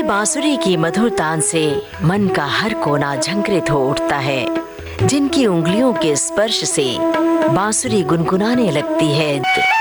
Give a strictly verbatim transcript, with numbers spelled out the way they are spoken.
बांसुरी की मधुर तान से मन का हर कोना झंकृत हो उठता है, जिनकी उंगलियों के स्पर्श से बांसुरी गुनगुनाने लगती है।